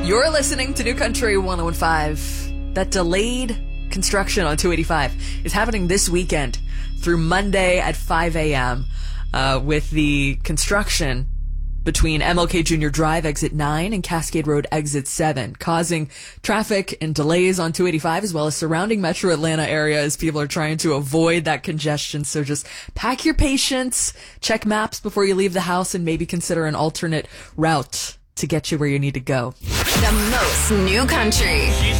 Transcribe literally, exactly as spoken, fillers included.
You're listening to New Country one oh one five. That delayed construction on two eighty-five is happening this weekend through Monday at five a.m. Uh, with the construction between M L K Junior Drive exit nine and Cascade Road exit seven, causing traffic and delays on two eighty-five as well as surrounding Metro Atlanta area as people are trying to avoid that congestion. So just pack your patience, check maps before you leave the house, and maybe consider an alternate route to get you where you need to go. The most new country.